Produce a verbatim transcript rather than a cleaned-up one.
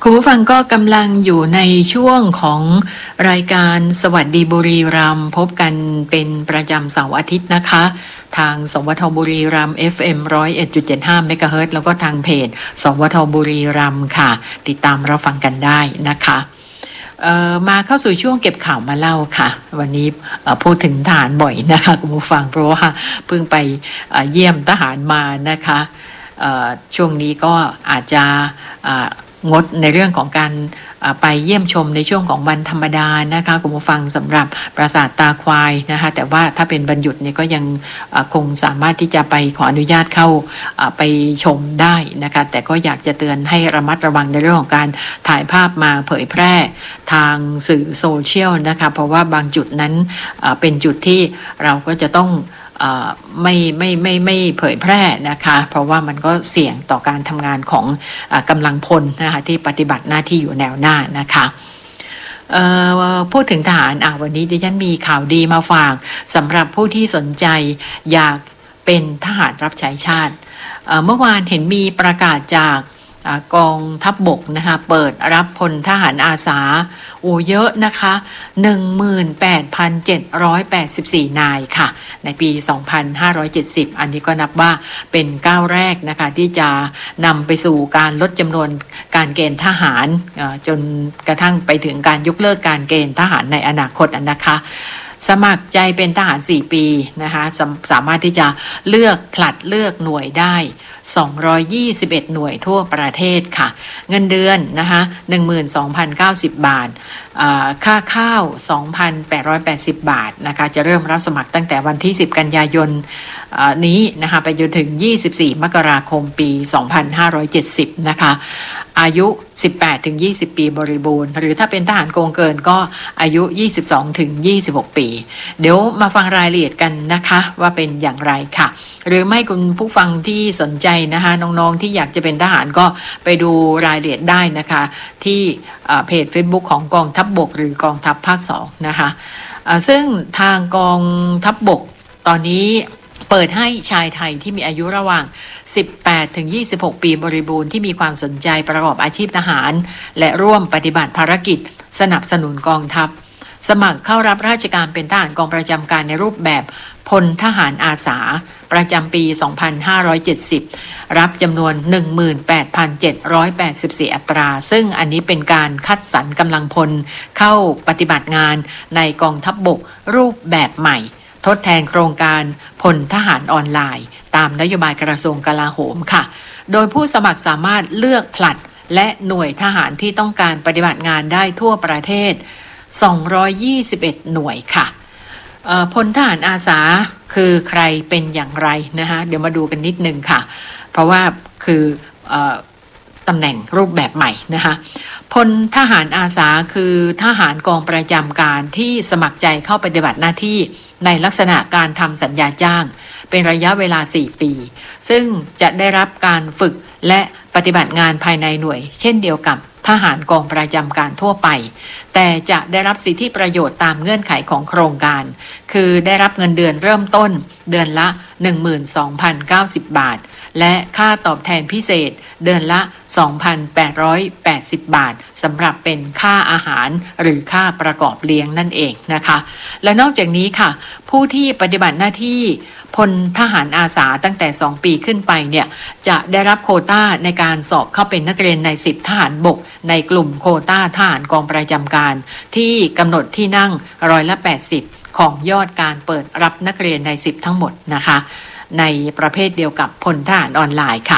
คุณผู้ฟังก็กำลังอยู่ในช่วงของรายการสวัสดีบุรีรัมย์พบกันเป็นประจำเสาร์อาทิตย์นะคะทางสวทบุรีรัมย์ เอฟ เอ็ม หนึ่งศูนย์เอ็ดจุดเจ็ดห้า เมกะเฮิรตซ์ แล้วก็ทางเพจสวทบุรีรัมย์ค่ะติดตามรับฟังกันได้นะคะเอ่อมาเข้าสู่ช่วงเก็บข่าวมาเล่าค่ะวันนี้พูดถึงทหารบ่อยนะคะคุณผู้ฟังเพราะว่าเพิ่งไปเยี่ยมทหารมานะคะช่วงนี้ก็อาจจะงดในเรื่องของการไปเยี่ยมชมในช่วงของวันธรรมดานะคะคุณผู้ฟังสำหรับปราสาทตาควายนะคะแต่ว่าถ้าเป็นวันหยุดเนี่ยก็ยังคงสามารถที่จะไปขออนุญาตเข้าไปชมได้นะคะแต่ก็อยากจะเตือนให้ระมัดระวังในเรื่องของการถ่ายภาพมาเผยแพร่ทางสื่อโซเชียลนะคะเพราะว่าบางจุดนั้นเป็นจุดที่เราก็จะต้องไม่ไม่ไม่ไม่เผยแพร่นะคะเพราะว่ามันก็เสี่ยงต่อการทำงานของกำลังพลนะคะที่ปฏิบัติหน้าที่อยู่แนวหน้านะคะพูดถึงทหารอ่ะวันนี้ดิฉันมีข่าวดีมาฝากสำหรับผู้ที่สนใจอยากเป็นทหารรับใช้ชาติเมื่อวานเห็นมีประกาศจากกองทัพบกนะคะเปิดรับพลทหารอาสาโอ้เยอะนะคะ หนึ่งหมื่นแปดพันเจ็ดร้อยแปดสิบสี่ นายค่ะในปีสองพันห้าร้อยเจ็ดสิบอันนี้ก็นับว่าเป็นก้าวแรกนะคะที่จะนำไปสู่การลดจำนวนการเกณฑ์ทหารจนกระทั่งไปถึงการยกเลิกการเกณฑ์ทหารในอนาคตนะคะสมัครใจเป็นทหารสี่ปีนะคะส, สามารถที่จะเลือกผลัดเลือกหน่วยได้สองร้อยยี่สิบเอ็ดหน่วยทั่วประเทศค่ะเงินเดือนนะคะ หนึ่งหมื่นสองพันเก้าสิบ บาทค่าข้าว สองพันแปดร้อยแปดสิบ บาทนะคะจะเริ่มรับสมัครตั้งแต่วันที่สิบกันยายนนี้นะคะไปจนถึงยี่สิบสี่มกราคมปีสองพันห้าร้อยเจ็ดสิบนะคะอายุ สิบแปดถึงยี่สิบ ปีบริบูรณ์หรือถ้าเป็นทหารโกงเกินก็อายุ ยี่สิบสองถึงยี่สิบหก ปีเดี๋ยวมาฟังรายละเอียดกันนะคะว่าเป็นอย่างไรค่ะหรือไม่คุณผู้ฟังที่สนใจนะคะน้องๆที่อยากจะเป็นทหารก็ไปดูรายละเอียดได้นะคะที่เพจ Facebook ของกองทัพบกหรือกองทัพภาคสองนะคะซึ่งทางกองทัพบกตอนนี้เปิดให้ชายไทยที่มีอายุระหว่างสิบแปดถึงยี่สิบหก ปีบริบูรณ์ที่มีความสนใจประกอบอาชีพทหารและร่วมปฏิบัติภารกิจสนับสนุนกองทัพสมัครเข้ารับราชการเป็นทหารกองประจำการในรูปแบบพลทหารอาสาประจำปีสองพันห้าร้อยเจ็ดสิบรับจำนวน หนึ่งหมื่นแปดพันเจ็ดร้อยแปดสิบสี่ อัตราซึ่งอันนี้เป็นการคัดสรรกำลังพลเข้าปฏิบัติงานในกองทัพบกรูปแบบใหม่ทดแทนโครงการพลทหารออนไลน์ตามนโยบายกระทรวงกลาโหมค่ะโดยผู้สมัครสามารถเลือกผลัดและหน่วยทหารที่ต้องการปฏิบัติงานได้ทั่วประเทศสองร้อยยี่สิบเอ็ดหน่วยค่ะพลทหารอาสาคือใครเป็นอย่างไรนะคะเดี๋ยวมาดูกันนิดนึงค่ะเพราะว่าคือตำแหน่งรูปแบบใหม่นะคะพลทหารอาสาคือทหารกองประจำการที่สมัครใจเข้าปฏิบัติหน้าที่ในลักษณะการทำสัญญาจ้างเป็นระยะเวลาสี่ปีซึ่งจะได้รับการฝึกและปฏิบัติงานภายในหน่วยเช่นเดียวกับทหารกองประจำการทั่วไปแต่จะได้รับสิทธิประโยชน์ตามเงื่อนไขของโครงการคือได้รับเงินเดือนเริ่มต้นเดือนละ หนึ่งหมื่นสองพันเก้าสิบ บาทและค่าตอบแทนพิเศษเดือนละ สองพันแปดร้อยแปดสิบ บาทสำหรับเป็นค่าอาหารหรือค่าประกอบเลี้ยงนั่นเองนะคะและนอกจากนี้ค่ะผู้ที่ปฏิบัติหน้าที่พลทหารอาสาตั้งแต่สองปีขึ้นไปเนี่ยจะได้รับโควต้าในการสอบเข้าเป็นนักเรียนในสิบทหารบกในกลุ่มโควต้าทหารกองประจำการที่กำหนดที่นั่งร้อยละแปดสิบของยอดการเปิดรับนักเรียนในสิบทั้งหมดนะคะในประเภทเดียวกับพลทหารออนไลน์ค่ะ